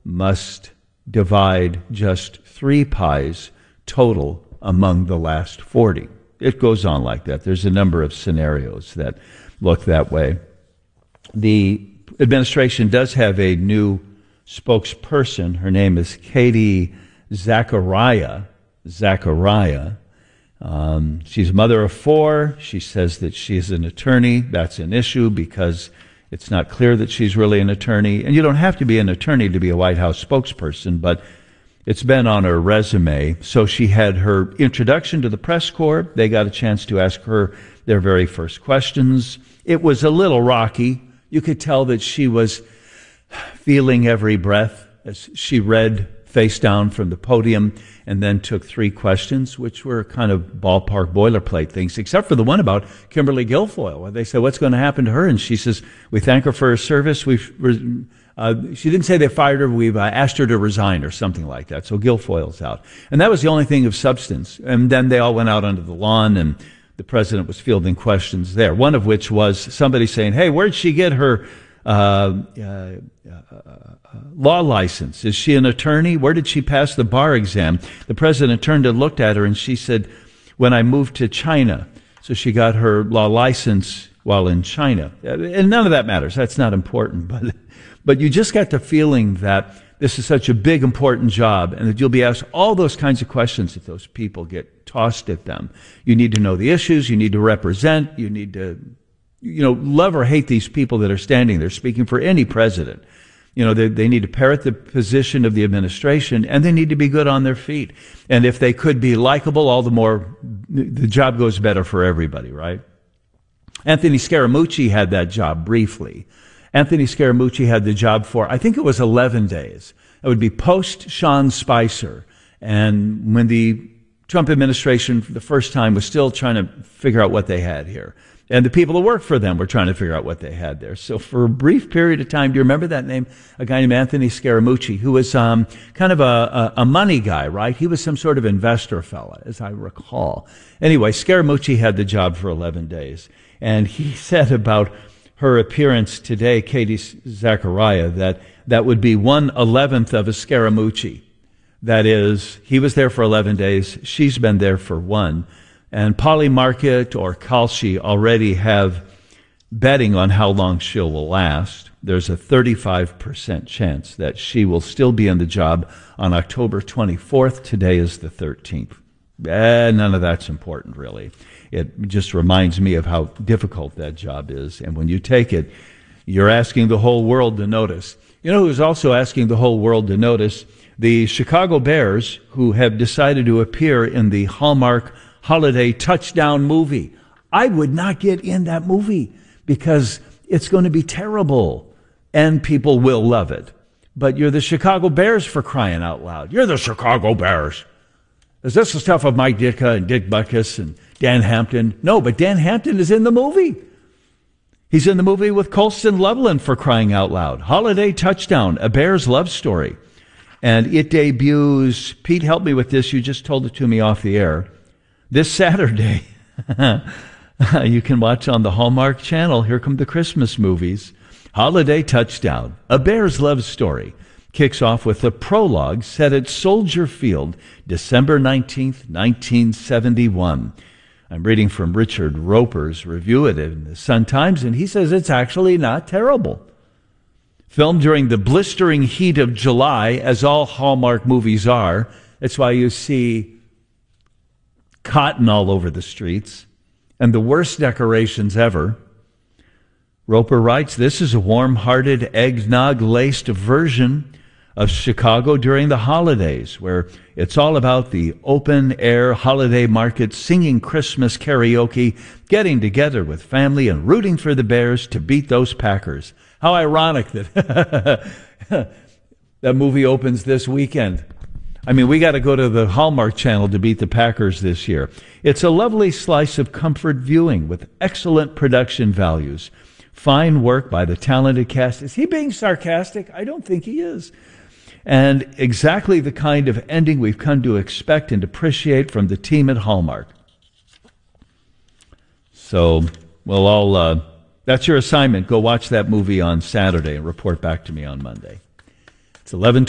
must divide just 3 pies total among the last 40. It goes on like that. There's a number of scenarios that look that way. The administration does have a new spokesperson. Her name is Katie Zachariah. She's a mother of 4. She says that she's an attorney. That's an issue because it's not clear that she's really an attorney. And you don't have to be an attorney to be a White House spokesperson, but it's been on her resume. So she had her introduction to the press corps. They got a chance to ask her their very first questions. It was a little rocky. You could tell that she was feeling every breath as she read face down from the podium and then took 3 questions, which were kind of ballpark boilerplate things, except for the one about Kimberly Guilfoyle, where they said, what's going to happen to her? And she says, we thank her for her service. She didn't say they fired her. We've asked her to resign or something like that. So Guilfoyle's out. And that was the only thing of substance. And then they all went out onto the lawn, and the president was fielding questions there, one of which was somebody saying, hey, where'd she get her law license? Is she an attorney? Where did she pass the bar exam? The president turned and looked at her, and she said, when I moved to China. So she got her law license while in China. And none of that matters. That's not important. But you just got the feeling that this is such a big, important job, and that you'll be asked all those kinds of questions that those people get tossed at them. You need to know the issues. You need to represent. You need to, love or hate these people that are standing there speaking for any president. They need to parrot the position of the administration, and they need to be good on their feet. And if they could be likable, all the more the job goes better for everybody, right? Anthony Scaramucci had that job briefly. Anthony Scaramucci had the job for, I think it was 11 days. It would be post Sean Spicer. And when the Trump administration the first time was still trying to figure out what they had here. And the people who worked for them were trying to figure out what they had there. So for a brief period of time, do you remember that name? A guy named Anthony Scaramucci, who was kind of a money guy, right? He was some sort of investor fella, as I recall. Anyway, Scaramucci had the job for 11 days. And he said about her appearance today, Katie Zachariah, that would be 1/11 of a Scaramucci. That is, he was there for 11 days. She's been there for 1. And Polymarket or Kalshi already have betting on how long she will last. There's a 35% chance that she will still be in the job on October 24th. Today is the 13th. None of that's important, really. It just reminds me of how difficult that job is. And when you take it, you're asking the whole world to notice. You know who's also asking the whole world to notice? The Chicago Bears, who have decided to appear in the Hallmark Holiday Touchdown movie. I would not get in that movie because it's going to be terrible and people will love it. But you're the Chicago Bears, for crying out loud. You're the Chicago Bears. Is this the stuff of Mike Ditka and Dick Butkus and Dan Hampton? No, but Dan Hampton is in the movie. He's in the movie with Colston Loveland, for crying out loud. Holiday Touchdown, a Bears love story. And it debuts, Pete, help me with this. You just told it to me off the air. This Saturday. You can watch on the Hallmark Channel. Here come the Christmas movies. Holiday Touchdown, a Bears love story. Kicks off with a prologue set at Soldier Field, December 19th, 1971. I'm reading from Richard Roper's review of it in the Sun-Times, and he says it's actually not terrible. Filmed during the blistering heat of July, as all Hallmark movies are. That's why you see cotton all over the streets and the worst decorations ever. Roper writes, this is a warm-hearted, eggnog-laced version of Chicago during the holidays, where it's all about the open-air holiday market, singing Christmas karaoke, getting together with family, and rooting for the Bears to beat those Packers. How ironic that that movie opens this weekend. I mean, we got to go to the Hallmark Channel to beat the Packers this year. It's a lovely slice of comfort viewing with excellent production values. Fine work by the talented cast. Is he being sarcastic? I don't think he is. And exactly the kind of ending we've come to expect and appreciate from the team at Hallmark. So, well, that's your assignment. Go watch that movie on Saturday and report back to me on Monday. It's 11:20.